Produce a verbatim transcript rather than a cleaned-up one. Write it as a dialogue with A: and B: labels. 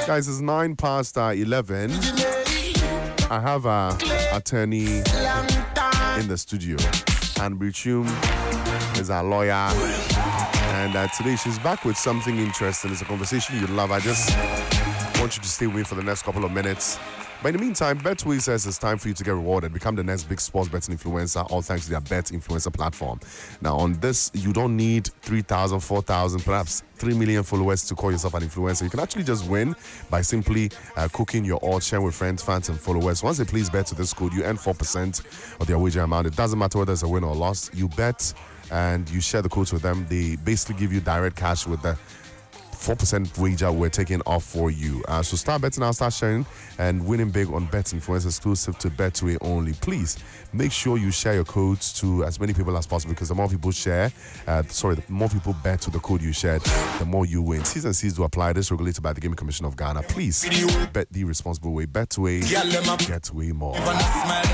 A: Guys, it's nine past uh, eleven. I have a attorney in the studio. Anne Brichum is our lawyer. And uh, today she's back with something interesting. It's a conversation you'd love. I just want you to stay with me for the next couple of minutes. But in the meantime, Betway says it's time for you to get rewarded. Become the next big sports betting influencer, all thanks to their Bet Influencer platform. Now, on this, you don't need three thousand, four thousand, perhaps three million followers to call yourself an influencer. You can actually just win by simply uh, cooking your odds, sharing with friends, fans, and followers. Once they please bet to this code, you earn four percent of their wager amount. It doesn't matter whether it's a win or a loss. You bet and you share the codes with them. They basically give you direct cash with the four percent wager we're taking off for you. Uh, so start betting now, start sharing and winning big on Bet Influencer exclusive to Betway only. Please make sure you share your codes to as many people as possible, because the more people share, uh, sorry, the more people bet to the code you shared, the more you win. T's and C's do apply. This is regulated by the Gaming Commission of Ghana. Please bet the responsible way. Betway, get way more.